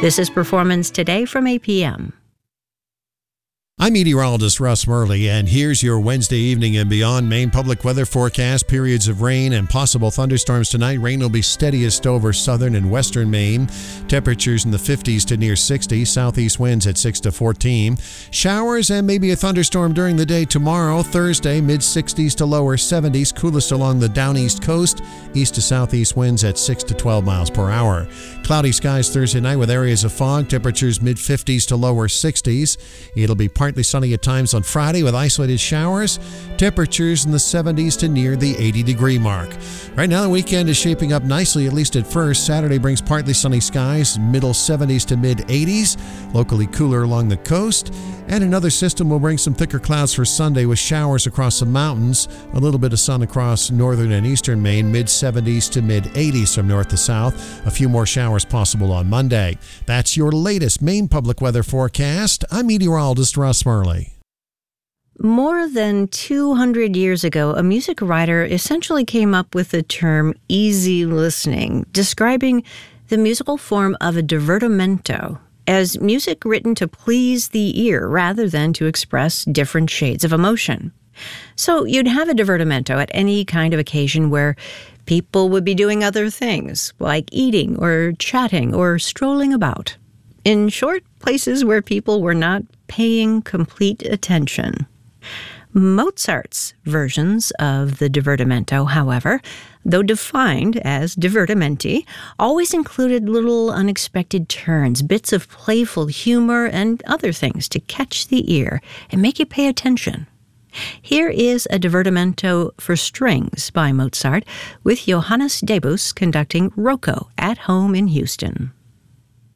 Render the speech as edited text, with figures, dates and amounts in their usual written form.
This is Performance Today from APM. I'm meteorologist Russ Murley, and here's your Wednesday evening and beyond Maine public weather forecast. Periods of rain and possible thunderstorms tonight. Rain will be steadiest over southern and western Maine. Temperatures in the 50s to near 60. Southeast winds at 6 to 14. Showers and maybe a thunderstorm during the day tomorrow, Thursday, mid-60s to lower 70s. Coolest along the down east coast. East to southeast winds at 6 to 12 miles per hour. Cloudy skies Thursday night with areas of fog. Temperatures mid-50s to lower 60s. It'll be partly sunny at times on Friday with isolated showers. Temperatures in the 70s to near the 80-degree mark. Right now, the weekend is shaping up nicely, at least at first. Saturday brings partly sunny skies, middle 70s to mid-80s. Locally cooler along the coast. And another system will bring some thicker clouds for Sunday with showers across the mountains. A little bit of sun across northern and eastern Maine, mid-70s to mid-80s from north to south. A few more showers possible on Monday. That's your latest Maine public weather forecast. I'm meteorologist Russ Murley. More than 200 years ago, a music writer essentially came up with the term easy listening, describing the musical form of a divertimento as music written to please the ear rather than to express different shades of emotion. So you'd have a divertimento at any kind of occasion where people would be doing other things, like eating or chatting or strolling about. In short, places where people were not paying complete attention. Mozart's versions of the divertimento, however, though defined as divertimenti, always included little unexpected turns, bits of playful humor, and other things to catch the ear and make you pay attention. Here is a divertimento for strings by Mozart, with Johannes Debus conducting Rocco at home in Houston.